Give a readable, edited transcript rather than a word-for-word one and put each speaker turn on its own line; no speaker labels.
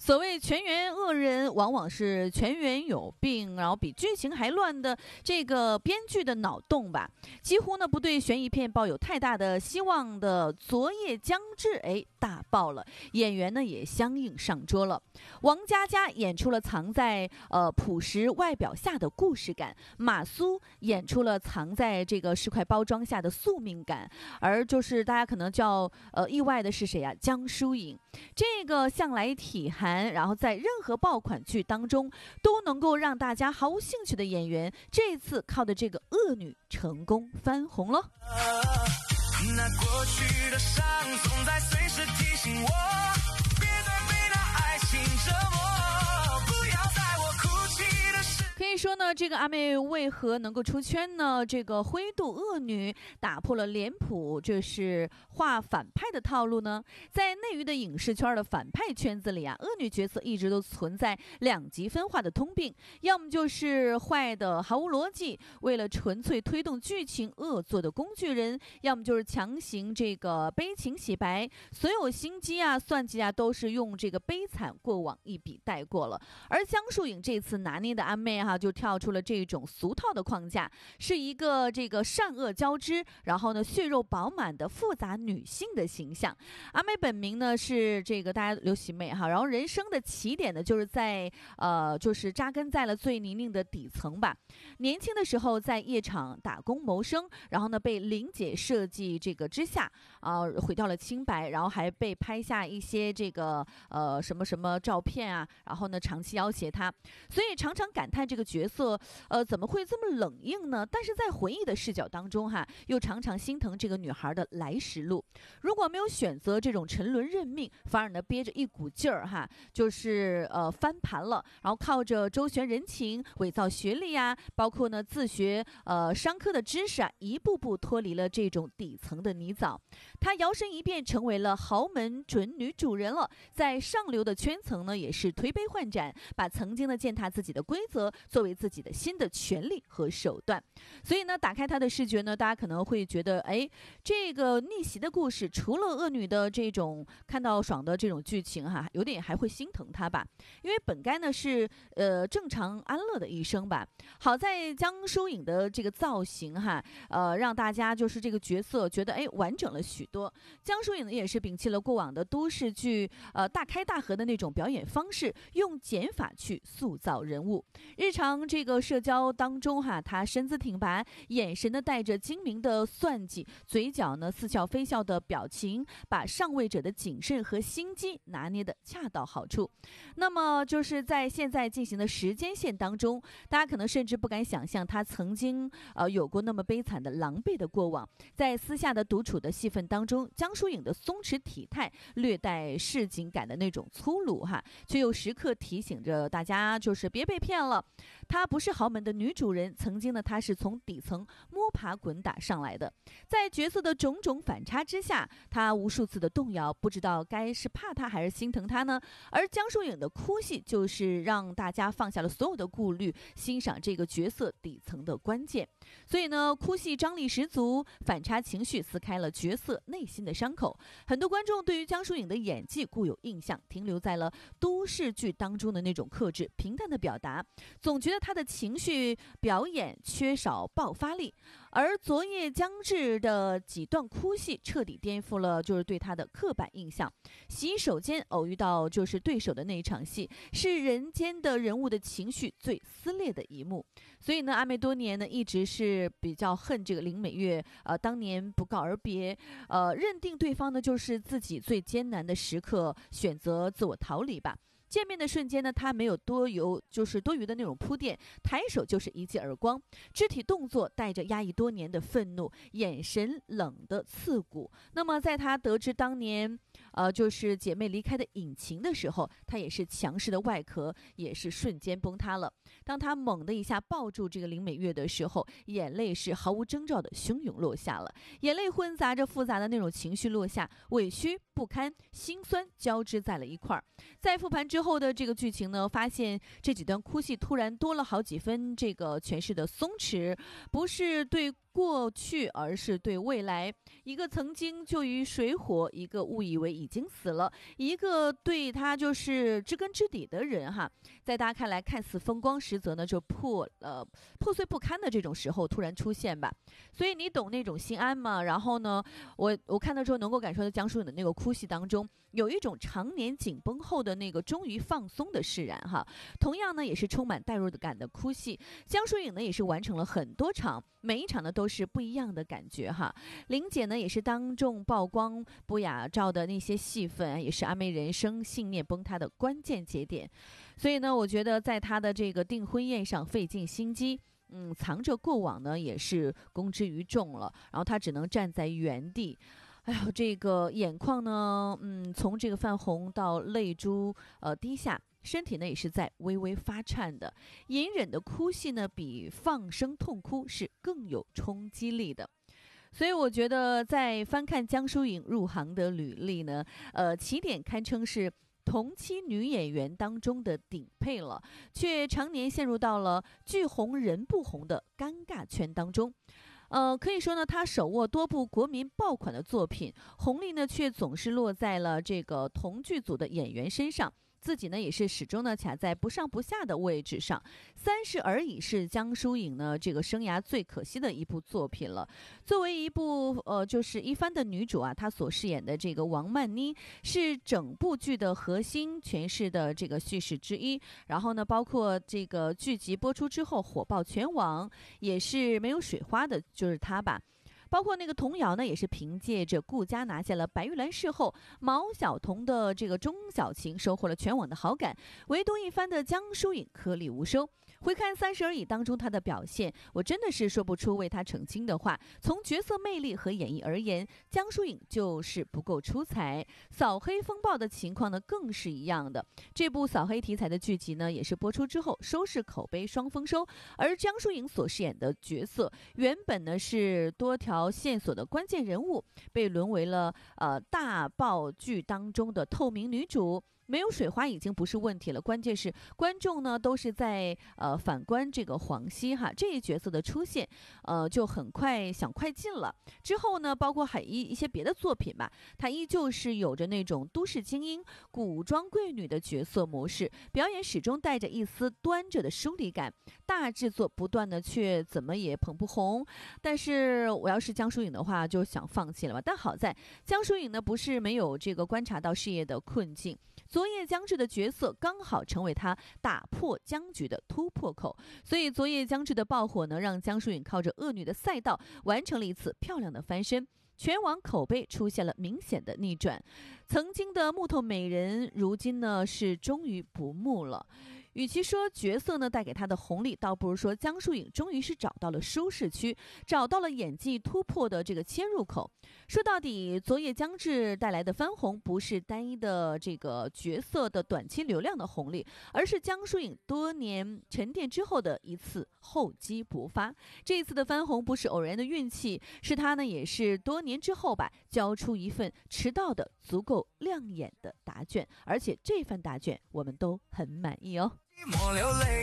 所谓全员恶人，往往是全员有病，然后比剧情还乱的这个编剧的脑洞吧。几乎呢不对悬疑片抱有太大的希望的《昨夜将至》，大爆了，演员呢也相应上桌了。王佳佳演出了藏在朴实外表下的故事感，马苏演出了藏在这个市侩包装下的宿命感，而就是大家可能较意外的是谁啊？江疏影，这个向来体寒，然后在任何爆款剧当中都能够让大家毫无兴趣的演员，这次靠的这个恶女成功翻红了。
那过去的伤总在随时提醒我，别再被那爱情折磨，不要在我哭泣的时
可以说呢，这个阿妹为何能够出圈呢？这个灰度恶女打破了脸谱，这是画反派的套路呢。在内娱的影视圈的反派圈子里啊，恶女角色一直都存在两极分化的通病，要么就是坏的毫无逻辑，为了纯粹推动剧情恶作的工具人，要么就是强行这个悲情洗白，所有心机啊、算计啊都是用这个悲惨过往一笔带过了。而江疏影这次拿捏的阿妹就跳出了这种俗套的框架，是一个这个善恶交织，然后呢血肉饱满的复杂女性的形象。阿妹本名呢是这个大家刘喜妹然后人生的起点呢就是在就是扎根在了最泥泞的底层吧。年轻的时候在夜场打工谋生，然后呢被玲姐设计这个之下毁掉了清白，然后还被拍下一些这个什么什么照片啊，然后呢长期要挟她，所以常常感叹这个角色怎么会这么冷硬呢？但是在回忆的视角当中又常常心疼这个女孩的来时路。如果没有选择这种沉沦认命，反而呢憋着一股劲儿就是翻盘了，然后靠着周旋人情、伪造学历包括呢自学商科的知识一步步脱离了这种底层的泥沼。她摇身一变成为了豪门准女主人了，在上流的圈层呢也是推杯换盏，把曾经的践踏自己的规则作为自己的新的权利和手段。所以呢打开她的视觉呢，大家可能会觉得这个逆袭的故事除了恶女的这种看到爽的这种剧情有点还会心疼她吧，因为本该呢是正常安乐的一生吧。好在江疏影的这个造型让大家就是这个角色觉得完整了许多。江疏影呢也是摒弃了过往的都市剧大开大合的那种表演方式，用减法去塑造人物。日常这个社交当中她身姿挺拔，眼神呢带着精明的算计，嘴角呢似笑非笑的表情，把上位者的谨慎和心机拿捏的恰到好处。那么就是在现在进行的时间线当中，大家可能甚至不敢想象她曾经有过那么悲惨的狼狈的过往。在私下的独处的戏份当中，江疏影的松弛体态略带市井感的那种粗鲁却又时刻提醒着大家就是别被骗了，她不是豪门的女主人，曾经呢她是从底层摸爬滚打上来的。在角色的种种反差之下，她无数次的动摇，不知道该是怕她还是心疼她呢。而江疏影的哭戏就是让大家放下了所有的顾虑，欣赏这个角色底层的关键。所以呢哭戏张力十足，反差情绪撕开了角色内心的伤口。很多观众对于江疏影的演技固有印象，停留在了都市剧当中的那种克制平淡的表达，总觉得她的情绪表演缺少爆发力。而昨夜将至的几段哭戏彻底颠覆了就是对她的刻板印象。洗手间偶遇到就是对手的那一场戏，是人间的人物的情绪最撕裂的一幕。所以呢阿妹多年呢一直是比较恨这个林美月当年不告而别，认定对方呢就是自己最艰难的时刻，选择自我逃离吧。见面的瞬间呢，他没有多余的那种铺垫，抬手就是一记耳光，肢体动作带着压抑多年的愤怒，眼神冷得刺骨。那么在他得知当年就是姐妹离开的隐情的时候，他也是强势的外壳也是瞬间崩塌了。当他猛的一下抱住这个林美月的时候，眼泪是毫无征兆的汹涌落下了，眼泪混杂着复杂的那种情绪落下，委屈、不堪、心酸交织在了一块儿。在复盘之后的这个剧情呢，发现这几段哭戏突然多了好几分这个诠释的松弛，不是对过去，而是对未来。一个曾经就于水火，一个误以为已经死了，一个对他就是知根知底的人哈，在大家看来看似风光，实则呢就破碎不堪的这种时候突然出现吧。所以你懂那种心安吗？然后呢，我看到之后能够感受到江疏影的那个哭戏当中，有一种常年紧绷后的那个终于放松的释然哈。同样呢，也是充满代入感的哭戏。江疏影呢也是完成了很多场，每一场呢都是不一样的感觉哈。玲姐呢也是当众曝光不雅照的那些戏份，也是阿妹人生信念崩塌的关键节点。所以呢，我觉得在她的这个订婚宴上费尽心机。藏着过往呢，也是公之于众了。然后她只能站在原地，哎呦，这个眼眶呢，从这个泛红到泪珠滴下，身体呢也是在微微发颤的。隐忍的哭戏呢，比放声痛哭是更有冲击力的。所以我觉得，在翻看江疏影入行的履历呢，起点堪称是同期女演员当中的顶配了，却常年陷入到了剧红人不红的尴尬圈当中。可以说呢，她手握多部国民爆款的作品，红利呢却总是落在了这个同剧组的演员身上。自己呢也是始终呢卡在不上不下的位置上。30而已是江疏影呢这个生涯最可惜的一部作品了。作为一部就是一番的女主啊，她所饰演的这个王曼妮是整部剧的核心诠释的这个叙事之一。然后呢，包括这个剧集播出之后火爆全网，也是没有水花的，就是她吧。包括那个童瑶呢，也是凭借着顾佳拿下了白玉兰视后，毛晓彤的这个钟小晴收获了全网的好感，唯独一番的江疏影颗粒无收。回看30而已当中她的表现，我真的是说不出为她澄清的话。从角色魅力和演绎而言，江疏影就是不够出彩。扫黑风暴的情况呢，更是一样的。这部扫黑题材的剧集呢，也是播出之后收视口碑双丰收。而江疏影所饰演的角色，原本呢是多条线索的关键人物，被沦为了大爆剧当中的透明女主。没有水花已经不是问题了，关键是观众呢都是在反观这个黄熙哈这一角色的出现，就很快想快进了。之后呢，包括还一些别的作品吧，她依旧是有着那种都市精英、古装贵女的角色模式，表演始终带着一丝端着的疏离感。大制作不断的却怎么也捧不红。但是我要是江疏影的话，就想放弃了吧。但好在江疏影呢不是没有这个观察到事业的困境。昨夜将至的角色刚好成为他打破僵局的突破口，所以昨夜将至的爆火呢，让江疏影靠着恶女的赛道完成了一次漂亮的翻身，全网口碑出现了明显的逆转。曾经的木头美人，如今呢是终于不木了。与其说角色呢带给他的红利，倒不如说江疏影终于是找到了舒适区，找到了演技突破的这个切入口。说到底，昨夜将至带来的翻红，不是单一的这个角色的短期流量的红利，而是江疏影多年沉淀之后的一次厚积薄发。这一次的翻红不是偶然的运气，是他呢也是多年之后吧，交出一份迟到的足够亮眼的答卷，而且这份答卷我们都很满意哦。
默流泪